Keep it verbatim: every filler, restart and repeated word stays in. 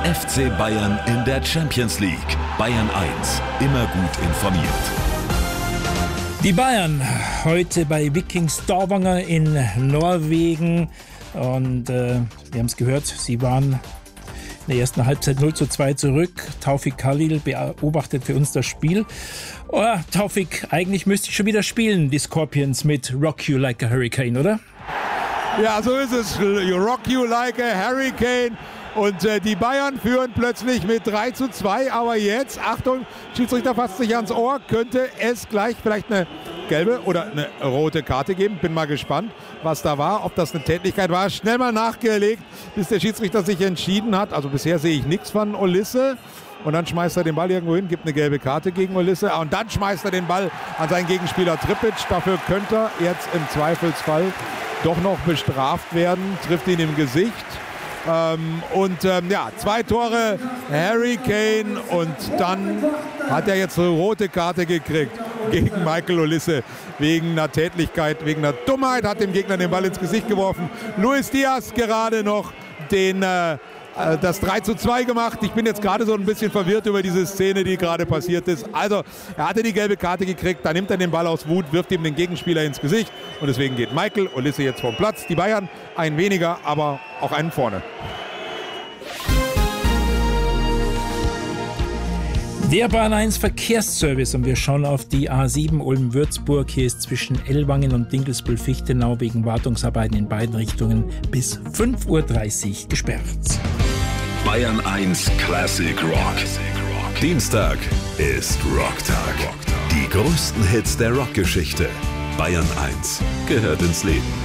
F C Bayern in der Champions League. Bayern eins, immer gut informiert. Die Bayern heute bei Viking Stavanger in Norwegen. Und äh, wir haben es gehört, sie waren in der ersten Halbzeit null zu zwei zurück. Taufik Khalil beobachtet für uns das Spiel. Oh, Taufik, eigentlich müsste ich schon wieder spielen, die Scorpions mit Rock You Like a Hurricane, oder? Ja, so ist es. You rock you like a hurricane. Und äh, die Bayern führen plötzlich mit drei zu zwei. Aber jetzt, Achtung, Schiedsrichter fasst sich ans Ohr, könnte es gleich vielleicht eine gelbe oder eine rote Karte geben. Bin mal gespannt, was da war, ob das eine Tätlichkeit war. Schnell mal nachgelegt, bis der Schiedsrichter sich entschieden hat. Also bisher sehe ich nichts von Olisse. Und dann schmeißt er den Ball irgendwo hin, gibt eine gelbe Karte gegen Olisse. Und dann schmeißt er den Ball an seinen Gegenspieler Tripic. Dafür könnte er jetzt im Zweifelsfall doch noch bestraft werden. Trifft ihn im Gesicht. Ähm, und ähm, ja, zwei Tore Harry Kane. Und dann hat er jetzt eine rote Karte gekriegt gegen Michael Olisse. Wegen einer Tätlichkeit, wegen einer Dummheit. Hat dem Gegner den Ball ins Gesicht geworfen. Luis Diaz gerade noch den... Äh, das drei zu zwei gemacht. Ich bin jetzt gerade so ein bisschen verwirrt über diese Szene, die gerade passiert ist. Also, er hatte die gelbe Karte gekriegt, dann nimmt er den Ball aus Wut, wirft ihm den Gegenspieler ins Gesicht und deswegen geht Michael Olisse jetzt vom Platz. Die Bayern ein weniger, aber auch einen vorne. Der Bahn eins Verkehrsservice und wir schauen auf die A sieben Ulm-Würzburg. Hier ist zwischen Ellwangen und Dinkelsbühl-Fichtenau wegen Wartungsarbeiten in beiden Richtungen bis fünf Uhr dreißig gesperrt. Bayern eins Classic Rock. Dienstag ist Rocktag. Die größten Hits der Rockgeschichte. Bayern eins gehört ins Leben.